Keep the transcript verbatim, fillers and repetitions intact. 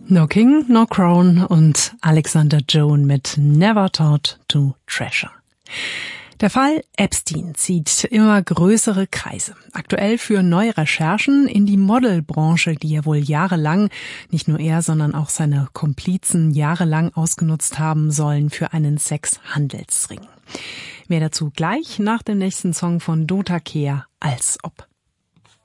No King, No Crown und Alexander Jones mit Never Taught to Treasure. Der Fall Epstein zieht immer größere Kreise. Aktuell führen neue Recherchen in die Modelbranche, die er wohl jahrelang, nicht nur er, sondern auch seine Komplizen jahrelang ausgenutzt haben sollen für einen Sexhandelsring. Mehr dazu gleich nach dem nächsten Song von Dota Kehr, Als ob.